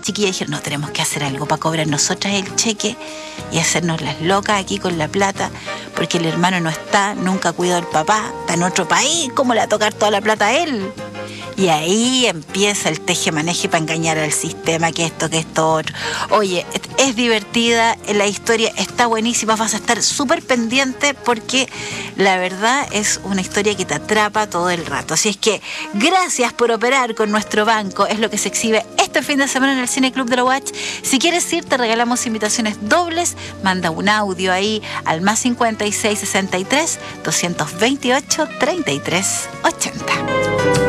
chiquillas dijeron, no, tenemos que hacer algo para cobrar nosotras el cheque y hacernos las locas aquí con la plata, porque el hermano no está, nunca cuidó al papá, está en otro país, ¿cómo le va a tocar toda la plata a él? Y ahí empieza el teje-maneje para engañar al sistema, que esto otro. Oye, es divertida, la historia está buenísima, vas a estar súper pendiente porque la verdad es una historia que te atrapa todo el rato. Así es que gracias por operar con nuestro banco, es lo que se exhibe este fin de semana en el Cine Club de la UACH. Si quieres ir, te regalamos invitaciones dobles, manda un audio ahí al +56 63 228 33 80.